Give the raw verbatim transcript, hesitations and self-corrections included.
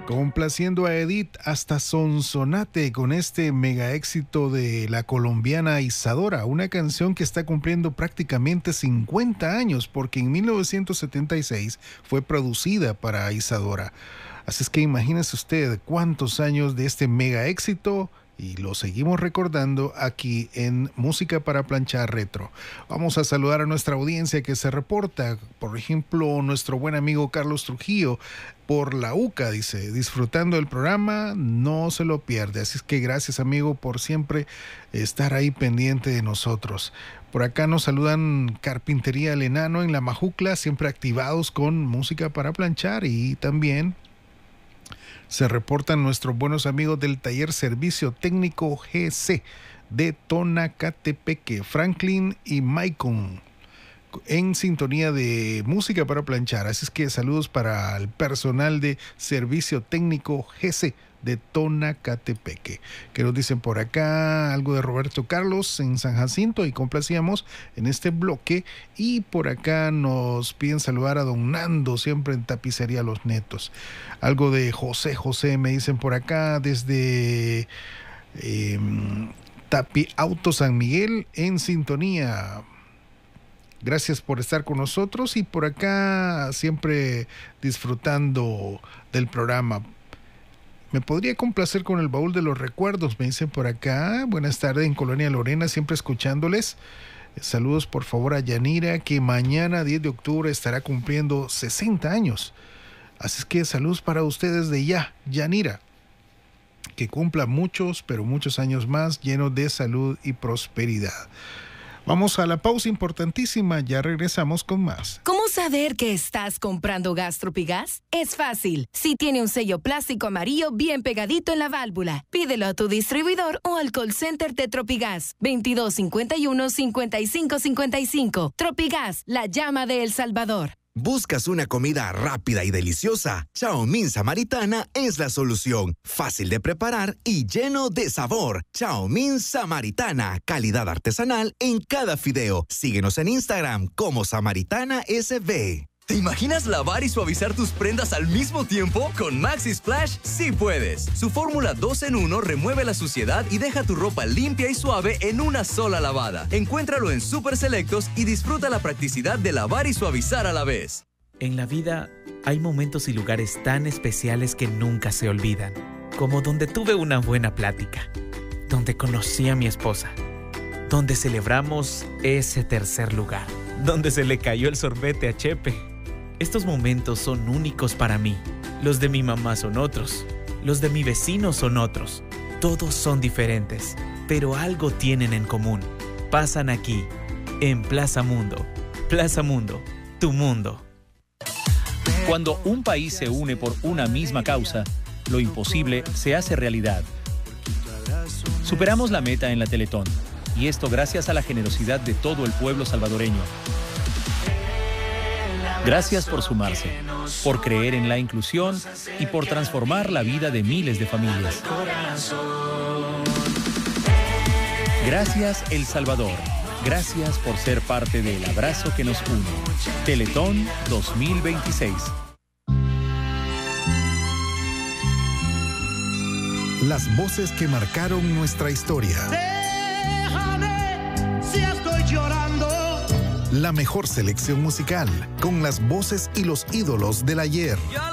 Complaciendo a Edith hasta Sonsonate con este mega éxito de la colombiana Isadora, una canción que está cumpliendo prácticamente cincuenta años porque en mil novecientos setenta y seis fue producida para Isadora. Así es que imagínese usted cuántos años de este mega éxito y lo seguimos recordando aquí en Música para Planchar Retro. Vamos a saludar a nuestra audiencia que se reporta, por ejemplo, nuestro buen amigo Carlos Trujillo por la UCA, dice, disfrutando del programa, no se lo pierde. Así es que gracias, amigo, por siempre estar ahí pendiente de nosotros. Por acá nos saludan Carpintería El Enano en La Majucla, siempre activados con Música para Planchar, y también se reportan nuestros buenos amigos del taller Servicio Técnico G C de Tonacatepeque, Franklin y Maicon, en sintonía de Música para Planchar. Así es que saludos para el personal de Servicio Técnico G C de Tonacatepeque. Que nos dicen por acá algo de Roberto Carlos en San Jacinto y complacíamos en este bloque. Y por acá nos piden saludar a don Nando, siempre en Tapicería Los Netos. Algo de José José me dicen por acá desde eh, Tapi Auto San Miguel en sintonía. Gracias por estar con nosotros y por acá siempre disfrutando del programa. Me podría complacer con el baúl de los recuerdos, me dicen por acá. Buenas tardes en Colonia Lorena, siempre escuchándoles. Saludos por favor a Yanira, que mañana diez de octubre estará cumpliendo sesenta años. Así es que saludos para ustedes de ya, Yanira. Que cumpla muchos, pero muchos años más, llenos de salud y prosperidad. Vamos a la pausa importantísima, ya regresamos con más. ¿Cómo saber que estás comprando gas Tropigas? Es fácil. Si tiene un sello plástico amarillo bien pegadito en la válvula, pídelo a tu distribuidor o al call center de Tropigas. veintidós cincuenta y uno, cincuenta y cinco cincuenta y cinco. Tropigas, la llama de El Salvador. ¿Buscas una comida rápida y deliciosa? Chow Mein Samaritana es la solución. Fácil de preparar y lleno de sabor. Chow Mein Samaritana, calidad artesanal en cada fideo. Síguenos en Instagram como Samaritana S B. ¿Te imaginas lavar y suavizar tus prendas al mismo tiempo? Con Maxi Splash sí puedes. Su fórmula dos en uno remueve la suciedad y deja tu ropa limpia y suave en una sola lavada. Encuéntralo en Super Selectos y disfruta la practicidad de lavar y suavizar a la vez. En la vida hay momentos y lugares tan especiales que nunca se olvidan. Como donde tuve una buena plática, donde conocí a mi esposa, donde celebramos ese tercer lugar, donde se le cayó el sorbete a Chepe. Estos momentos son únicos para mí. Los de mi mamá son otros. Los de mi vecino son otros. Todos son diferentes, pero algo tienen en común. Pasan aquí, en Plaza Mundo. Plaza Mundo, tu mundo. Cuando un país se une por una misma causa, lo imposible se hace realidad. Superamos la meta en la Teletón, y esto gracias a la generosidad de todo el pueblo salvadoreño. Gracias por sumarse, por creer en la inclusión y por transformar la vida de miles de familias. Gracias, El Salvador. Gracias por ser parte del abrazo que nos une. Teletón dos mil veintiséis. Las voces que marcaron nuestra historia. Déjame si estoy llorando. La mejor selección musical, con las voces y los ídolos del ayer.